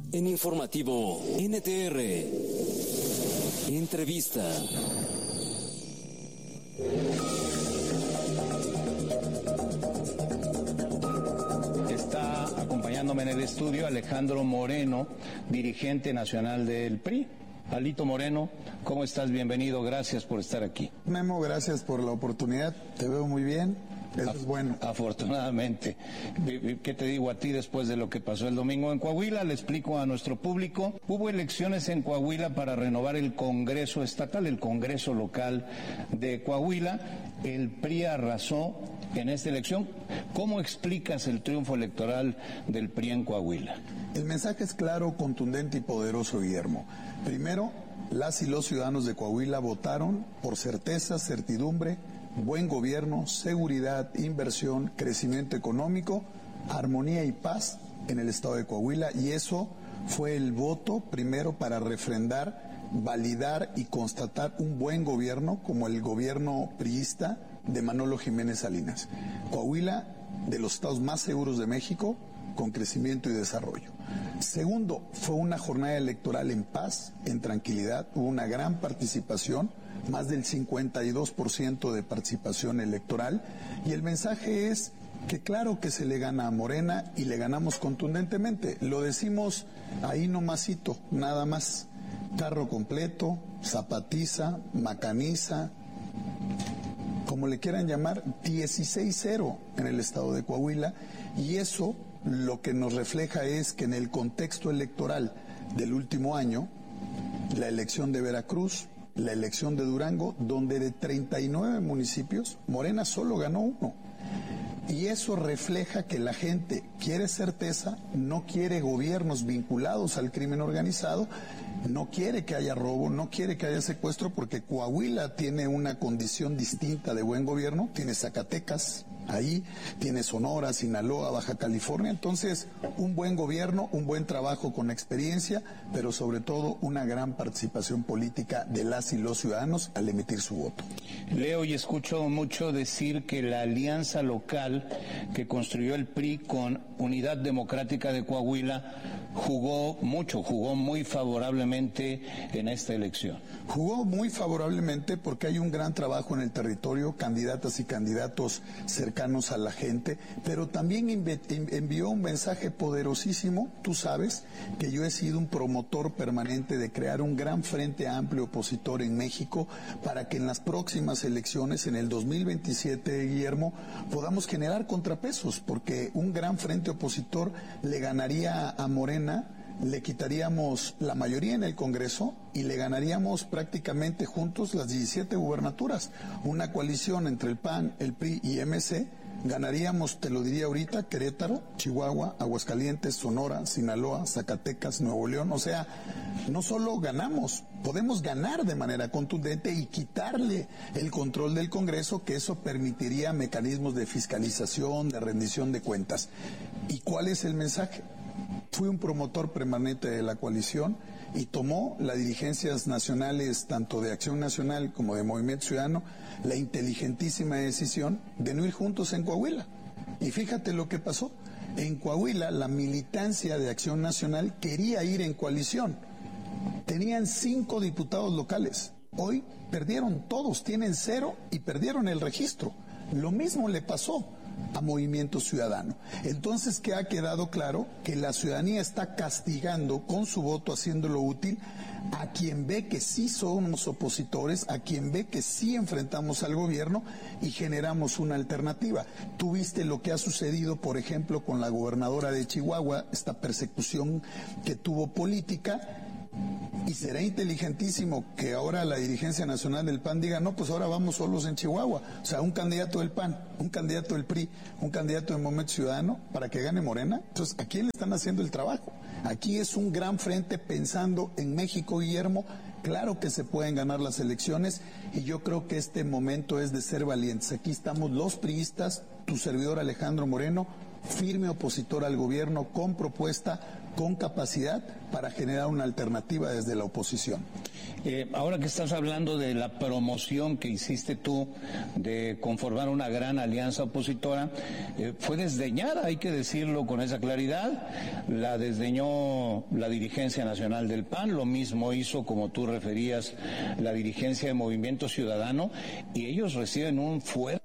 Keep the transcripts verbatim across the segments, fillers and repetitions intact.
En Informativo N T R, entrevista. Está acompañándome en el estudio Alejandro Moreno, dirigente nacional del P R I. Alito Moreno, ¿cómo estás? Bienvenido, gracias por estar aquí. Memo, gracias por la oportunidad, te veo muy bien, eso es bueno. Afortunadamente. ¿Qué te digo a ti después de lo que pasó el domingo en Coahuila? Le explico a nuestro público. Hubo elecciones en Coahuila para renovar el Congreso Estatal, el Congreso Local de Coahuila. El P R I arrasó en esta elección. ¿Cómo explicas el triunfo electoral del P R I en Coahuila? El mensaje es claro, contundente y poderoso, Guillermo. Primero, las y los ciudadanos de Coahuila votaron por certeza, certidumbre, buen gobierno, seguridad, inversión, crecimiento económico, armonía y paz en el estado de Coahuila, y eso fue el voto primero para refrendar, validar y constatar un buen gobierno como el gobierno priista de Manolo Jiménez Salinas. Coahuila, de los estados más seguros de México, con crecimiento y desarrollo. Segundo, fue una jornada electoral en paz, en tranquilidad, hubo una gran participación, más del cincuenta y dos por ciento de participación electoral, y el mensaje es que claro que se le gana a Morena y le ganamos contundentemente. Lo decimos ahí nomasito, nada más. Carro completo, zapatiza, macaniza, como le quieran llamar, dieciséis cero en el estado de Coahuila, y eso lo que nos refleja es que en el contexto electoral del último año, la elección de Veracruz, la elección de Durango, donde de treinta y nueve municipios, Morena solo ganó uno. Y eso refleja que la gente quiere certeza, no quiere gobiernos vinculados al crimen organizado, no quiere que haya robo, no quiere que haya secuestro, porque Coahuila tiene una condición distinta de buen gobierno, tiene Zacatecas ahí, tiene Sonora, Sinaloa, Baja California. Entonces, un buen gobierno, un buen trabajo con experiencia, pero sobre todo una gran participación política de las y los ciudadanos al emitir su voto. Leo y escucho mucho decir que la alianza local que construyó el P R I con Unidad Democrática de Coahuila jugó mucho, jugó muy favorablemente en esta elección. Jugó muy favorablemente porque hay un gran trabajo en el territorio, candidatas y candidatos cercanos a la gente, pero también envió un mensaje poderosísimo. Tú sabes que yo he sido un promotor permanente de crear un gran frente amplio opositor en México para que en las próximas elecciones, en el dos mil veintisiete, Guillermo, podamos generar contrapesos, porque un gran frente opositor le ganaría a Morena, le quitaríamos la mayoría en el Congreso y le ganaríamos prácticamente juntos las diecisiete gubernaturas. Una coalición entre el P A N, el P R I y M C, ganaríamos, te lo diría ahorita, Querétaro, Chihuahua, Aguascalientes, Sonora, Sinaloa, Zacatecas, Nuevo León. O sea, no solo ganamos, podemos ganar de manera contundente y quitarle el control del Congreso, que eso permitiría mecanismos de fiscalización, de rendición de cuentas. ¿Y cuál es el mensaje? Fui un promotor permanente de la coalición y tomó las dirigencias nacionales, tanto de Acción Nacional como de Movimiento Ciudadano, la inteligentísima decisión de no ir juntos en Coahuila. Y fíjate lo que pasó. En Coahuila, la militancia de Acción Nacional quería ir en coalición. Tenían cinco diputados locales. Hoy perdieron todos, tienen cero y perdieron el registro. Lo mismo le pasó a Movimiento Ciudadano. Entonces, ¿qué ha quedado claro? Que la ciudadanía está castigando con su voto, haciéndolo útil, a quien ve que sí somos opositores, a quien ve que sí enfrentamos al gobierno y generamos una alternativa. Tú viste lo que ha sucedido, por ejemplo, con la gobernadora de Chihuahua, esta persecución que tuvo política. Y será inteligentísimo que ahora la dirigencia nacional del P A N diga, no, pues ahora vamos solos en Chihuahua. O sea, un candidato del P A N, un candidato del P R I, un candidato del Movimiento Ciudadano para que gane Morena. Entonces, ¿a quién le están haciendo el trabajo? Aquí es un gran frente pensando en México, Guillermo. Claro que se pueden ganar las elecciones y yo creo que este momento es de ser valientes. Aquí estamos los priistas, tu servidor Alejandro Moreno, firme opositor al gobierno, con propuesta, con capacidad para generar una alternativa desde la oposición. Eh, ahora que estás hablando de la promoción que hiciste tú de conformar una gran alianza opositora, eh, fue desdeñada, hay que decirlo con esa claridad, la desdeñó la dirigencia nacional del P A N, lo mismo hizo, como tú referías, la dirigencia de Movimiento Ciudadano, y ellos reciben un fuerte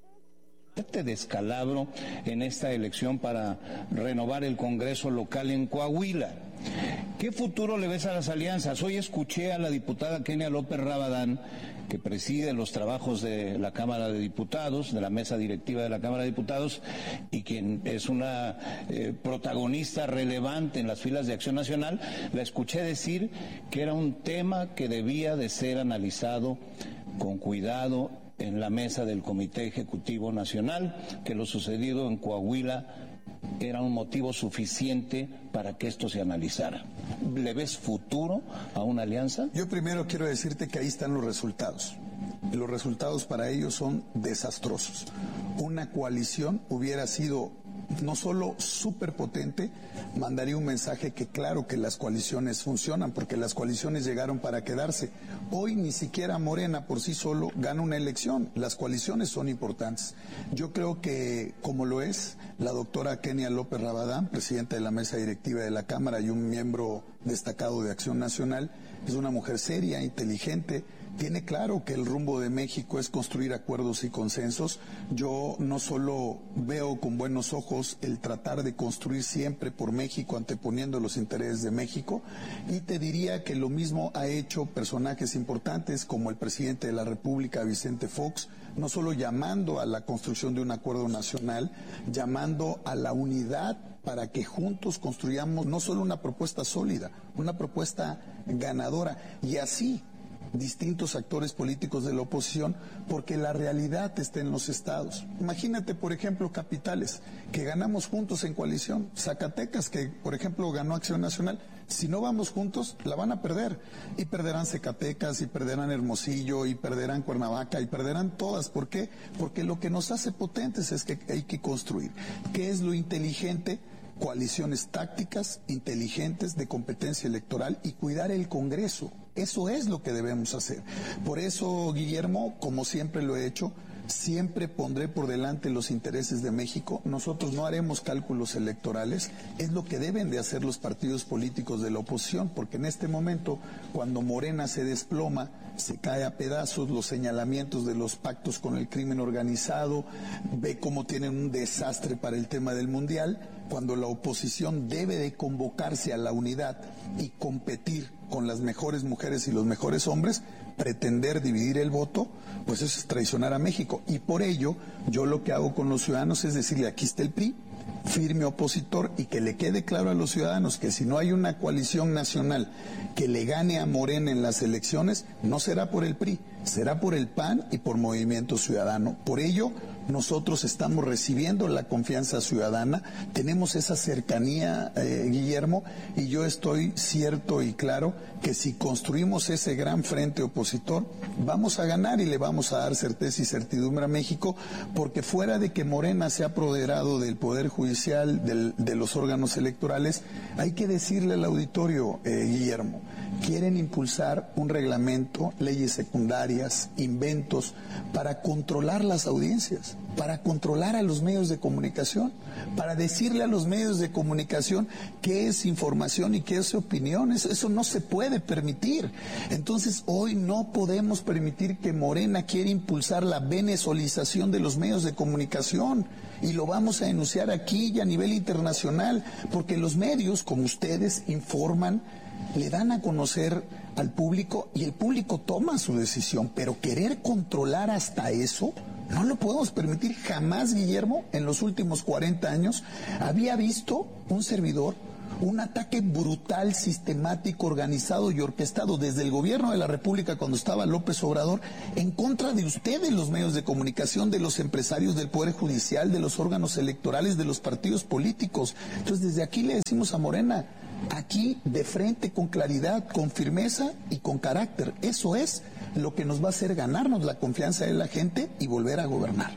descalabro en esta elección para renovar el Congreso local en Coahuila. ¿Qué futuro le ves a las alianzas? Hoy escuché a la diputada Kenia López Rabadán, que preside los trabajos de la Cámara de Diputados, de la mesa directiva de la Cámara de Diputados, y quien es una eh, protagonista relevante en las filas de Acción Nacional. La escuché decir que era un tema que debía de ser analizado con cuidado en la mesa del Comité Ejecutivo Nacional, que lo sucedido en Coahuila era un motivo suficiente para que esto se analizara. ¿Le ves futuro a una alianza? Yo primero quiero decirte que ahí están los resultados. Los resultados para ellos son desastrosos. Una coalición hubiera sido no solo súper potente, mandaría un mensaje que claro que las coaliciones funcionan, porque las coaliciones llegaron para quedarse. Hoy ni siquiera Morena por sí solo gana una elección, las coaliciones son importantes. Yo creo que, como lo es la doctora Kenia López Rabadán, presidenta de la mesa directiva de la Cámara y un miembro destacado de Acción Nacional, es una mujer seria, inteligente, tiene claro que el rumbo de México es construir acuerdos y consensos. Yo no solo veo con buenos ojos el tratar de construir siempre por México, anteponiendo los intereses de México, y te diría que lo mismo ha hecho personajes importantes como el presidente de la República, Vicente Fox, no solo llamando a la construcción de un acuerdo nacional, llamando a la unidad para que juntos construyamos no solo una propuesta sólida, una propuesta ganadora, y así distintos actores políticos de la oposición, porque la realidad está en los estados. Imagínate, por ejemplo, capitales, que ganamos juntos en coalición. Zacatecas, que por ejemplo ganó Acción Nacional. Si no vamos juntos, la van a perder. Y perderán Zacatecas, y perderán Hermosillo, y perderán Cuernavaca, y perderán todas. ¿Por qué? Porque lo que nos hace potentes es que hay que construir. ¿Qué es lo inteligente? Coaliciones tácticas, inteligentes, de competencia electoral, y cuidar el Congreso. Eso es lo que debemos hacer. Por eso, Guillermo, como siempre lo he hecho, siempre pondré por delante los intereses de México. Nosotros no haremos cálculos electorales. Es lo que deben de hacer los partidos políticos de la oposición, porque en este momento, cuando Morena se desploma, se cae a pedazos, los señalamientos de los pactos con el crimen organizado, ve cómo tienen un desastre para el tema del Mundial, cuando la oposición debe de convocarse a la unidad y competir con las mejores mujeres y los mejores hombres, pretender dividir el voto, pues eso es traicionar a México. Y por ello, yo lo que hago con los ciudadanos es decirle, aquí está el P R I, firme opositor, y que le quede claro a los ciudadanos que si no hay una coalición nacional que le gane a Morena en las elecciones, no será por el P R I, será por el P A N y por Movimiento Ciudadano. Por ello, nosotros estamos recibiendo la confianza ciudadana, tenemos esa cercanía, eh, Guillermo, y yo estoy cierto y claro que si construimos ese gran frente opositor, vamos a ganar y le vamos a dar certeza y certidumbre a México, porque fuera de que Morena se ha apoderado del Poder Judicial, del, de los órganos electorales, hay que decirle al auditorio, eh, Guillermo, quieren impulsar un reglamento, leyes secundarias, inventos, para controlar las audiencias, para controlar a los medios de comunicación, para decirle a los medios de comunicación qué es información y qué es opinión. Eso, eso no se puede permitir. Entonces, hoy no podemos permitir que Morena quiera impulsar la venezolización de los medios de comunicación. Y lo vamos a denunciar aquí y a nivel internacional, porque los medios, como ustedes, informan, le dan a conocer al público y el público toma su decisión, pero querer controlar hasta eso no lo podemos permitir. Jamás, Guillermo, en los últimos cuarenta años había visto un servidor un ataque brutal, sistemático, organizado y orquestado desde el gobierno de la República, cuando estaba López Obrador, en contra de ustedes, los medios de comunicación, de los empresarios, del Poder Judicial, de los órganos electorales, de los partidos políticos. Entonces, desde aquí le decimos a Morena, aquí de frente, con claridad, con firmeza y con carácter. Eso es lo que nos va a hacer ganarnos la confianza de la gente y volver a gobernar.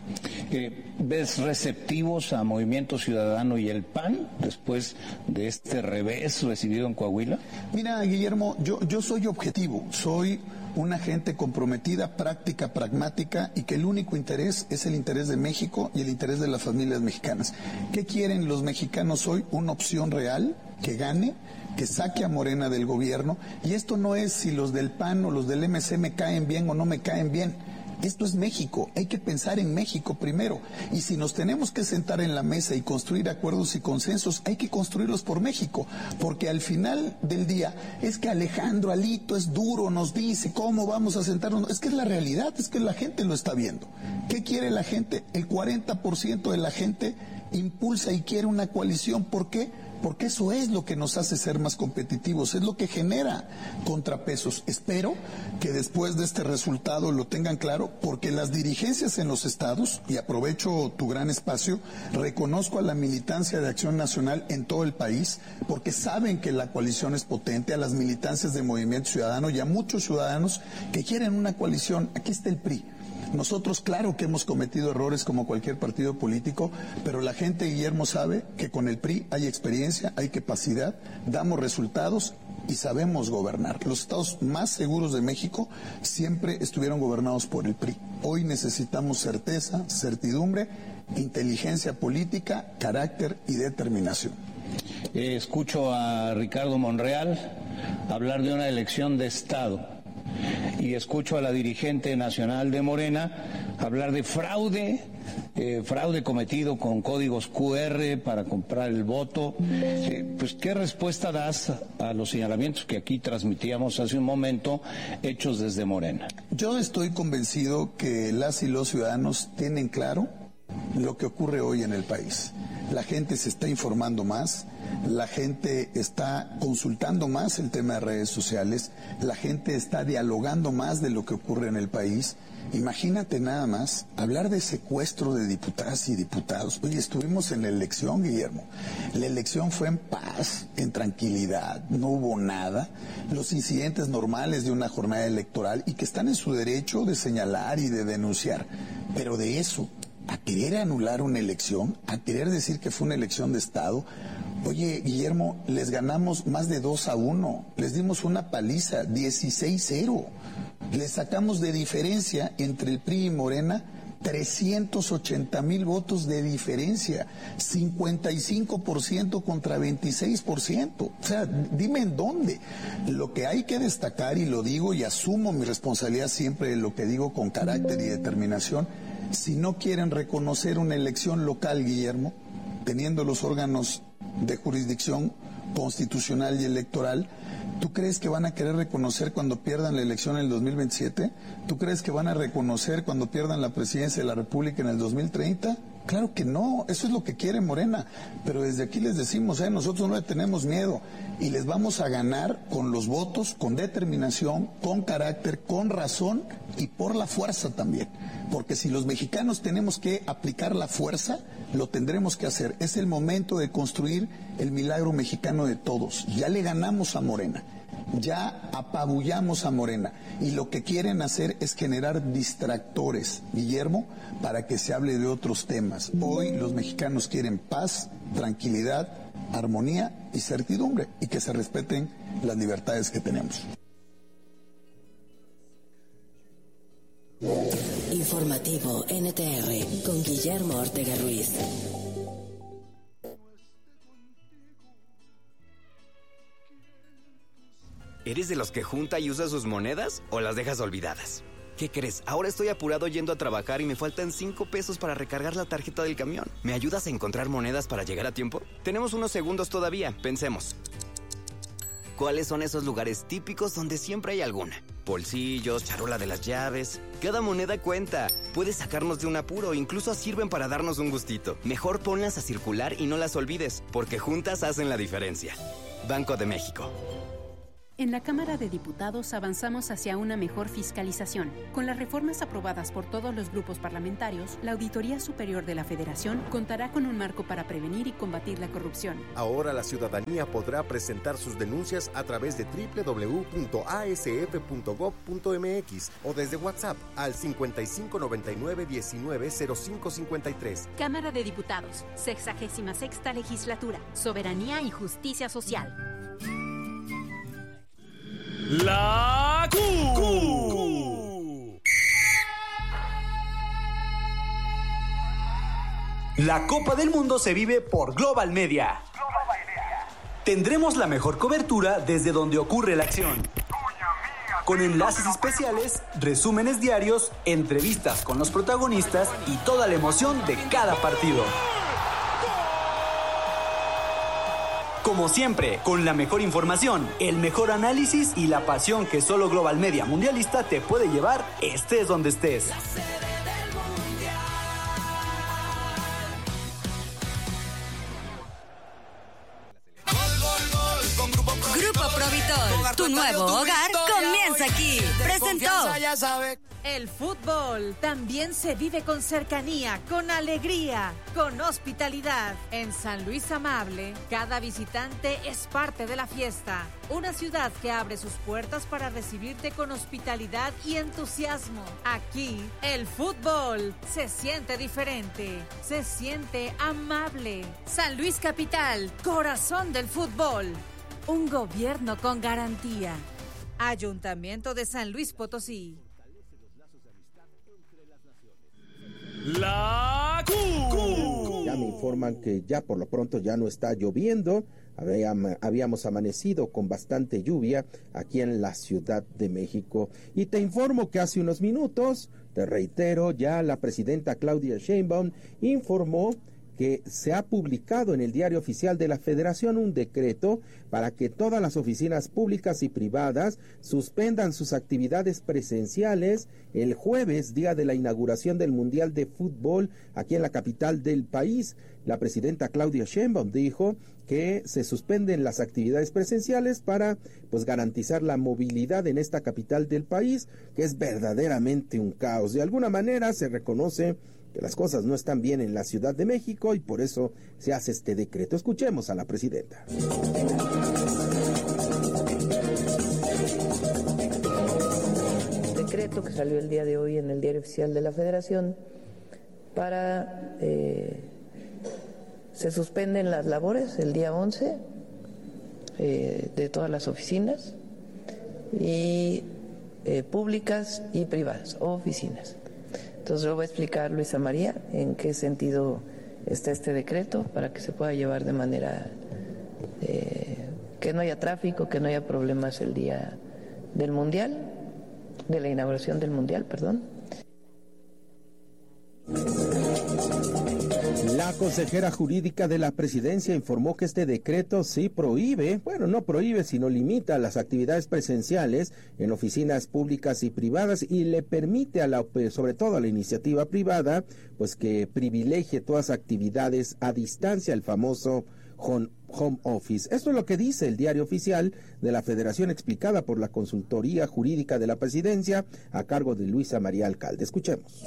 Eh, ¿Ves receptivos a Movimiento Ciudadano y el P A N después de este revés recibido en Coahuila? Mira, Guillermo, yo, yo soy objetivo, soy una gente comprometida, práctica, pragmática, y que el único interés es el interés de México y el interés de las familias mexicanas. ¿Qué quieren los mexicanos hoy? Una opción real que gane, que saque a Morena del gobierno, y esto no es si los del P A N o los del M C me caen bien o no me caen bien. Esto es México, hay que pensar en México primero, y si nos tenemos que sentar en la mesa y construir acuerdos y consensos, hay que construirlos por México, porque al final del día es que Alejandro Alito es duro, nos dice cómo vamos a sentarnos, es que es la realidad, es que la gente lo está viendo. ¿Qué quiere la gente? El cuarenta por ciento de la gente impulsa y quiere una coalición. ¿Por qué? Porque eso es lo que nos hace ser más competitivos, es lo que genera contrapesos. Espero que después de este resultado lo tengan claro, porque las dirigencias en los estados, y aprovecho tu gran espacio, reconozco a la militancia de Acción Nacional en todo el país, porque saben que la coalición es potente, a las militancias de Movimiento Ciudadano y a muchos ciudadanos que quieren una coalición. Aquí está el P R I. Nosotros, claro que hemos cometido errores como cualquier partido político, pero la gente, Guillermo, sabe que con el P R I hay experiencia, hay capacidad, damos resultados y sabemos gobernar. Los estados más seguros de México siempre estuvieron gobernados por el P R I. Hoy necesitamos certeza, certidumbre, inteligencia política, carácter y determinación. Eh, escucho a Ricardo Monreal hablar de una elección de Estado. Y escucho a la dirigente nacional de Morena hablar de fraude, eh, fraude cometido con códigos cu erre para comprar el voto. Eh, pues, ¿qué respuesta das a los señalamientos que aquí transmitíamos hace un momento, hechos desde Morena? Yo estoy convencido que las y los ciudadanos tienen claro lo que ocurre hoy en el país. La gente se está informando más, la gente está consultando más el tema de redes sociales, la gente está dialogando más de lo que ocurre en el país. Imagínate nada más hablar de secuestro de diputadas y diputados. Oye, estuvimos en la elección, Guillermo. La elección fue en paz, en tranquilidad, no hubo nada. Los incidentes normales de una jornada electoral, y que están en su derecho de señalar y de denunciar. Pero de eso a querer anular una elección, a querer decir que fue una elección de Estado. Oye, Guillermo, les ganamos más de dos a uno, les dimos una paliza, dieciséis cero. Les sacamos de diferencia entre el P R I y Morena trescientos ochenta mil votos de diferencia, cincuenta y cinco por ciento contra veintiséis por ciento. O sea, dime en dónde. Lo que hay que destacar, y lo digo y asumo mi responsabilidad siempre de lo que digo con carácter y determinación, si no quieren reconocer una elección local, Guillermo, teniendo los órganos de jurisdicción constitucional y electoral, ¿tú crees que van a querer reconocer cuando pierdan la elección en el dos mil veintisiete? ¿Tú crees que van a reconocer cuando pierdan la presidencia de la República en el dos mil treinta? Claro que no, eso es lo que quiere Morena, pero desde aquí les decimos, eh, nosotros no le tenemos miedo y les vamos a ganar con los votos, con determinación, con carácter, con razón y por la fuerza también, porque si los mexicanos tenemos que aplicar la fuerza, lo tendremos que hacer. Es el momento de construir el milagro mexicano de todos. Ya le ganamos a Morena, ya apabullamos a Morena, y lo que quieren hacer es generar distractores, Guillermo, para que se hable de otros temas. Hoy los mexicanos quieren paz, tranquilidad, armonía y certidumbre, y que se respeten las libertades que tenemos. Informativo N T R con Guillermo Ortega Ruiz. ¿Eres de los que junta y usa sus monedas o las dejas olvidadas? ¿Qué crees? Ahora estoy apurado yendo a trabajar y me faltan cinco pesos para recargar la tarjeta del camión. ¿Me ayudas a encontrar monedas para llegar a tiempo? Tenemos unos segundos todavía, pensemos. ¿Cuáles son esos lugares típicos donde siempre hay alguna? Bolsillos, charola de las llaves. Cada moneda cuenta. Puede sacarnos de un apuro, incluso sirven para darnos un gustito. Mejor ponlas a circular y no las olvides, porque juntas hacen la diferencia. Banco de México. En la Cámara de Diputados avanzamos hacia una mejor fiscalización. Con las reformas aprobadas por todos los grupos parlamentarios, la Auditoría Superior de la Federación contará con un marco para prevenir y combatir la corrupción. Ahora la ciudadanía podrá presentar sus denuncias a través de doble u doble u doble u punto a s f punto gob punto m x o desde WhatsApp al cincuenta y cinco noventa y nueve diecinueve cero cinco cincuenta y tres. Cámara de Diputados, sexagésima sexta legislatura, soberanía y justicia social. La Q. Q. La Copa del Mundo se vive por Global Media. Tendremos la mejor cobertura desde donde ocurre la acción. Con enlaces especiales, resúmenes diarios, entrevistas con los protagonistas y toda la emoción de cada partido. Como siempre, con la mejor información, el mejor análisis y la pasión que solo Global Media Mundialista te puede llevar, estés donde estés. Grupo Provitor, tu nuevo hogar comienza aquí. Presentó. El fútbol también se vive con cercanía, con alegría, con hospitalidad. En San Luis Amable, cada visitante es parte de la fiesta. Una ciudad que abre sus puertas para recibirte con hospitalidad y entusiasmo. Aquí, el fútbol se siente diferente, se siente amable. San Luis Capital, corazón del fútbol. Un gobierno con garantía. Ayuntamiento de San Luis Potosí. La Q. Ya me informan que ya por lo pronto ya no está lloviendo. Habíamos amanecido con bastante lluvia aquí en la Ciudad de México. Y te informo que hace unos minutos, te reitero, ya la presidenta Claudia Sheinbaum informó que se ha publicado en el Diario Oficial de la Federación un decreto para que todas las oficinas públicas y privadas suspendan sus actividades presenciales el jueves, día de la inauguración del Mundial de Fútbol aquí en la capital del país. La presidenta Claudia Sheinbaum dijo que se suspenden las actividades presenciales para pues garantizar la movilidad en esta capital del país, que es verdaderamente un caos. De alguna manera se reconoce que las cosas no están bien en la Ciudad de México y por eso se hace este decreto. Escuchemos a la presidenta. Decreto que salió el día de hoy en el Diario Oficial de la Federación para eh, se suspenden las labores el día once eh, de todas las oficinas y eh, públicas y privadas, oficinas. Entonces lo va a explicar Luisa María en qué sentido está este decreto para que se pueda llevar de manera eh, que no haya tráfico, que no haya problemas el día del Mundial, de la inauguración del Mundial, perdón. La consejera jurídica de la presidencia informó que este decreto sí prohíbe, bueno, no prohíbe, sino limita las actividades presenciales en oficinas públicas y privadas y le permite a la, sobre todo a la iniciativa privada, pues que privilegie todas las actividades a distancia, el famoso home, home office. Esto es lo que dice el Diario Oficial de la Federación, explicada por la Consultoría Jurídica de la Presidencia a cargo de Luisa María Alcalde. Escuchemos.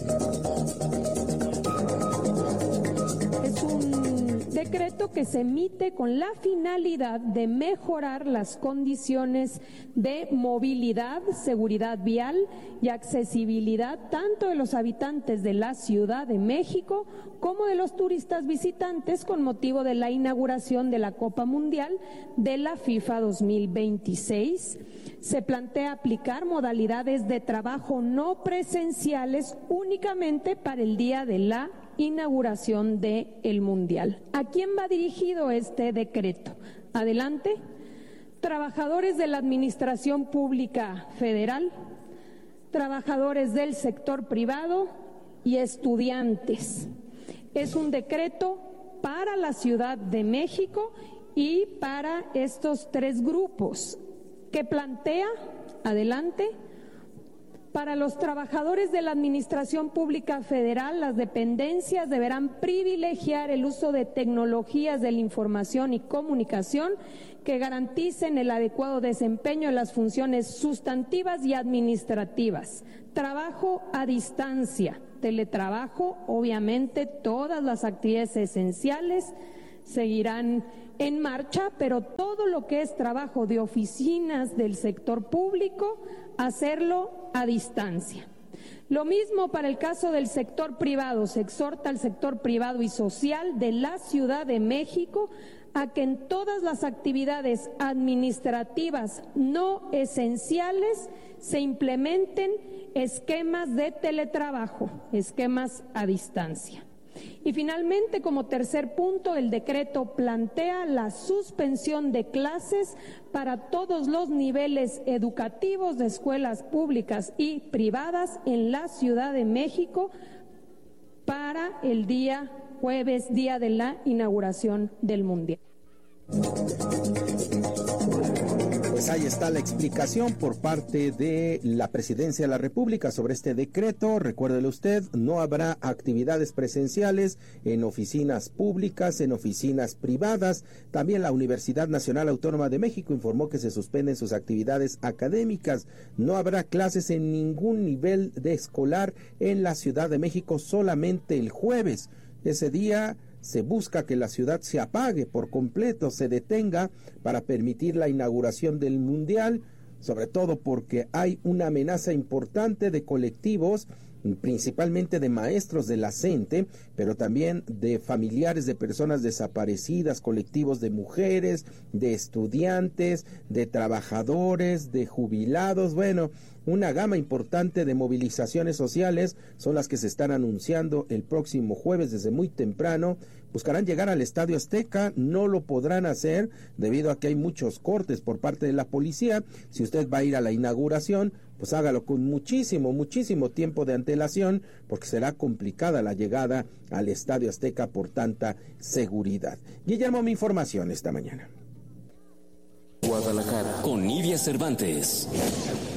Decreto que se emite con la finalidad de mejorar las condiciones de movilidad, seguridad vial y accesibilidad tanto de los habitantes de la Ciudad de México como de los turistas visitantes con motivo de la inauguración de la Copa Mundial de la FIFA dos mil veintiséis. Se plantea aplicar modalidades de trabajo no presenciales únicamente para el día de la inauguración del Mundial. ¿A quién va dirigido este decreto? Adelante. Trabajadores de la Administración Pública Federal, trabajadores del sector privado y estudiantes. Es un decreto para la Ciudad de México y para estos tres grupos que plantea, adelante, Para los trabajadores de la Administración Pública Federal, las dependencias deberán privilegiar el uso de tecnologías de la información y comunicación que garanticen el adecuado desempeño de las funciones sustantivas y administrativas. Trabajo a distancia, teletrabajo, obviamente todas las actividades esenciales seguirán en marcha, pero todo lo que es trabajo de oficinas del sector público, hacerlo a distancia. Lo mismo para el caso del sector privado. Se exhorta al sector privado y social de la Ciudad de México a que en todas las actividades administrativas no esenciales se implementen esquemas de teletrabajo, esquemas a distancia. Y finalmente, como tercer punto, el decreto plantea la suspensión de clases para todos los niveles educativos de escuelas públicas y privadas en la Ciudad de México para el día jueves, día de la inauguración del Mundial. Pues ahí está la explicación por parte de la Presidencia de la República sobre este decreto. Recuérdele usted, no habrá actividades presenciales en oficinas públicas, en oficinas privadas. También la Universidad Nacional Autónoma de México informó que se suspenden sus actividades académicas. No habrá clases en ningún nivel de escolar en la Ciudad de México, solamente el jueves. Ese día se busca que la ciudad se apague por completo, se detenga para permitir la inauguración del Mundial, sobre todo porque hay una amenaza importante de colectivos, principalmente de maestros de la CENTE, pero también de familiares de personas desaparecidas, colectivos de mujeres, de estudiantes, de trabajadores, de jubilados. Bueno, una gama importante de movilizaciones sociales son las que se están anunciando el próximo jueves desde muy temprano. Buscarán llegar al Estadio Azteca, no lo podrán hacer debido a que hay muchos cortes por parte de la policía. Si usted va a ir a la inauguración, pues hágalo con muchísimo, muchísimo tiempo de antelación, porque será complicada la llegada al Estadio Azteca por tanta seguridad. Guillermo, mi información esta mañana. Guadalajara, con Nidia Cervantes.